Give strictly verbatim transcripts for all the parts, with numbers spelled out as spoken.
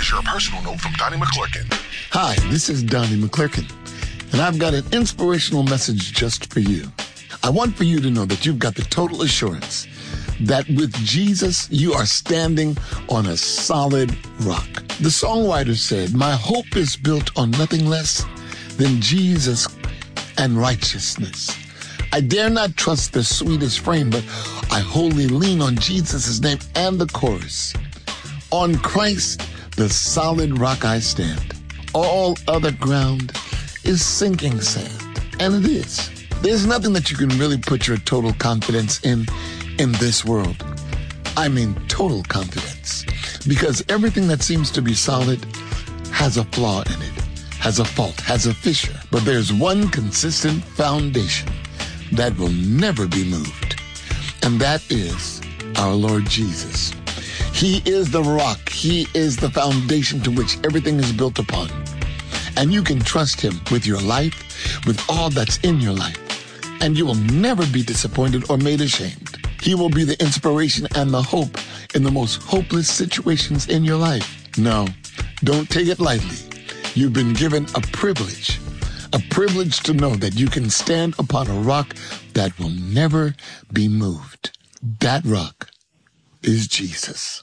share a personal note from Donnie McClurkin. Hi, this is Donnie McClurkin, and I've got an inspirational message just for you. I want for you to know that you've got the total assurance that with Jesus, you are standing on a solid rock. The songwriter said, "My hope is built on nothing less than Jesus and righteousness. I dare not trust the sweetest frame, but I wholly lean on Jesus' name." And the chorus, "On Christ, the solid rock I stand. All other ground is sinking sand." And it is. There's nothing that you can really put your total confidence in in this world. I mean total confidence. Because everything that seems to be solid has a flaw in it, has a fault, has a fissure. But there's one consistent foundation that will never be moved. And that is our Lord Jesus. He is the rock. He is the foundation to which everything is built upon. And you can trust him with your life, with all that's in your life. And you will never be disappointed or made ashamed. He will be the inspiration and the hope in the most hopeless situations in your life. No, don't take it lightly. You've been given a privilege, a privilege to know that you can stand upon a rock that will never be moved. That rock is Jesus.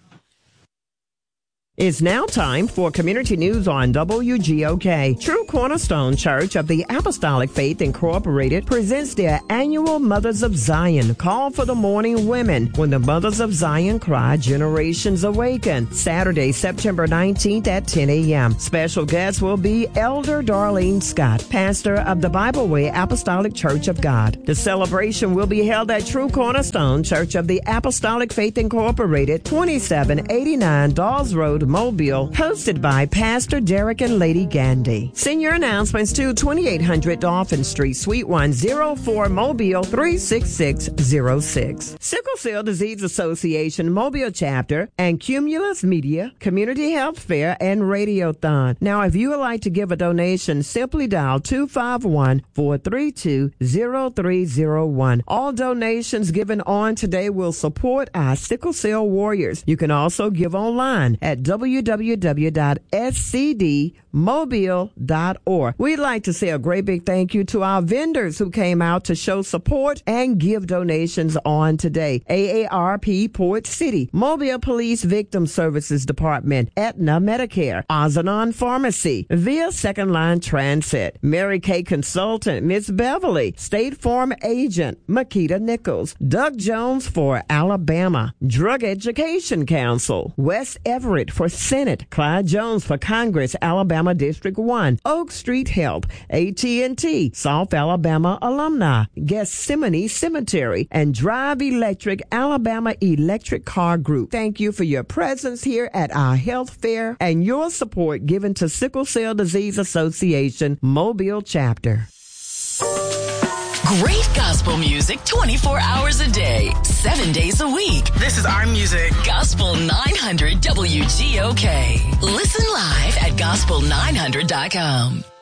It's now time for Community News on W G O K. True Cornerstone Church of the Apostolic Faith Incorporated presents their annual Mothers of Zion Call for the Morning Women. When the Mothers of Zion cry, generations awaken. Saturday, September nineteenth at ten a.m. Special guests will be Elder Darlene Scott, pastor of the Bible Way Apostolic Church of God. The celebration will be held at True Cornerstone Church of the Apostolic Faith Incorporated, twenty-seven eighty-nine Dawes Road, Mobile, hosted by Pastor Derek and Lady Gandy. Send your announcements to twenty-eight hundred Dolphin Street, Suite one oh four, Mobile three six six zero six. Sickle Cell Disease Association Mobile Chapter and Cumulus Media Community Health Fair and Radiothon. Now, if you would like to give a donation, simply dial two five one, four three two, zero three zero one. All donations given on today will support our sickle cell warriors. You can also give online at w w w dot s c d mobile dot org. We'd like to say a great big thank you to our vendors who came out to show support and give donations on today. A A R P Port City, Mobile Police Victim Services Department, Aetna Medicare, Ozanon Pharmacy, Via Second Line Transit, Mary Kay Consultant, Miss Beverly, State Farm Agent, Makita Nichols, Doug Jones for Alabama, Drug Education Council, West Everett for Senate, Clyde Jones for Congress, Alabama District one, Oak Street Health, A T and T, South Alabama Alumni, Gethsemane Cemetery, and Drive Electric, Alabama Electric Car Group. Thank you for your presence here at our health fair and your support given to Sickle Cell Disease Association Mobile Chapter. Great gospel music twenty-four hours a day, seven days a week. This is our music. Gospel nine hundred W G O K. Listen live at gospel nine hundred dot com.